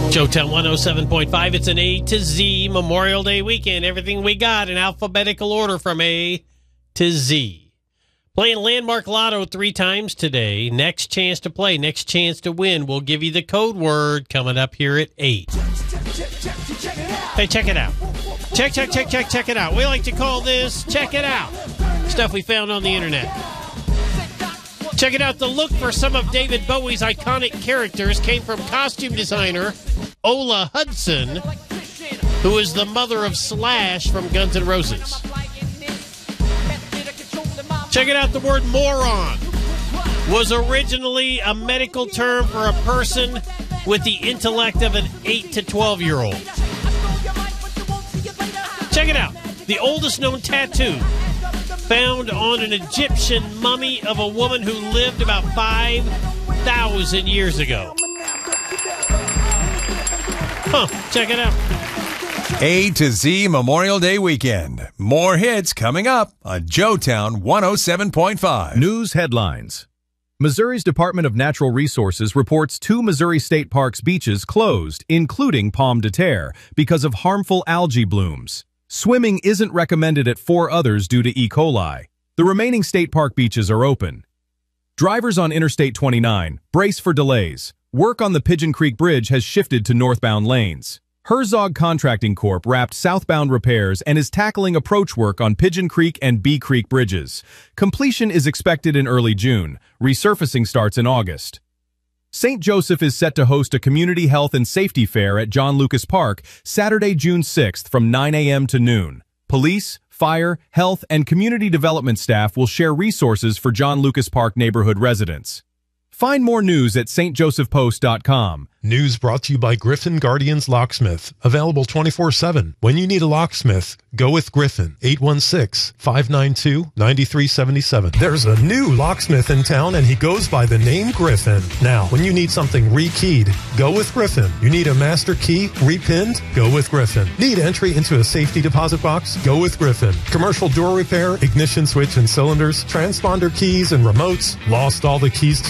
Showtown 107.5. It's an A to Z Memorial Day weekend. Everything we got in alphabetical order from A to Z. Playing Landmark Lotto 3 times today. Next chance to play, next chance to win. We'll give you the code word coming up here at 8. Hey, check it out. Check it out. We like to call this Check It Out. Stuff we found on the internet. Check it out. The look for some of David Bowie's iconic characters came from costume designer Ola Hudson, who is the mother of Slash from Guns N' Roses. Check it out. The word moron was originally a medical term for a person with the intellect of an 8 to 12-year-old. Check it out. The oldest known tattoo found on an Egyptian mummy of a woman who lived about 5,000 years ago. Check it out. A to Z Memorial Day weekend. More hits coming up on Showtown 107.5. News headlines. Missouri's Department of Natural Resources reports 2 Missouri State Parks beaches closed, including Pomme de Terre, because of harmful algae blooms. Swimming isn't recommended at 4 others due to E. coli. The remaining state park beaches are open. Drivers on Interstate 29, brace for delays. Work on the Pigeon Creek Bridge has shifted to northbound lanes. Herzog Contracting Corp. wrapped southbound repairs and is tackling approach work on Pigeon Creek and Bee Creek bridges. Completion is expected in early June. Resurfacing starts in August. St. Joseph is set to host a community health and safety fair at John Lucas Park Saturday, June 6th from 9 a.m. to noon. Police, fire, health, and community development staff will share resources for John Lucas Park neighborhood residents. Find more news at stjosephpost.com. News brought to you by Griffin Guardians Locksmith. Available 24/7. When you need a locksmith, go with Griffin. 816-592-9377. There's a new locksmith in town, and he goes by the name Griffin. Now, when you need something rekeyed, go with Griffin. You need a master key repinned? Go with Griffin. Need entry into a safety deposit box? Go with Griffin. Commercial door repair, ignition switch and cylinders, transponder keys and remotes? Lost all the keys to